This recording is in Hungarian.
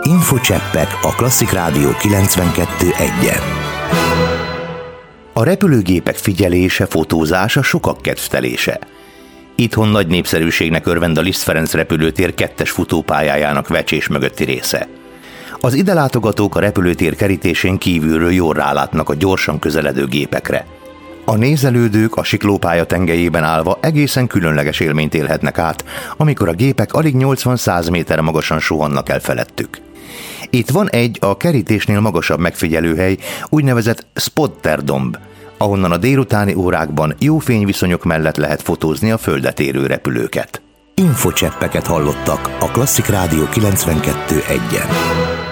Infocseppek a Klasszik Rádió 92.1-en. A repülőgépek figyelése, fotózása sokak kedvtelése. Itthon nagy népszerűségnek örvend a Liszt Ferenc repülőtér 2-es futópályájának vecsés mögötti része. Az ide látogatók a repülőtér kerítésén kívülről jól rálátnak a gyorsan közeledő gépekre. A nézelődők a siklópálya tengelyében állva egészen különleges élményt élhetnek át, amikor a gépek alig 80-100 méterre magasan suhannak el felettük. Itt van egy a kerítésnél magasabb megfigyelőhely, úgynevezett spotterdomb, ahonnan a délutáni órákban jó fényviszonyok mellett lehet fotózni a földet érő repülőket. Infocseppeket hallottak a Klasszik Rádió 92.1-en.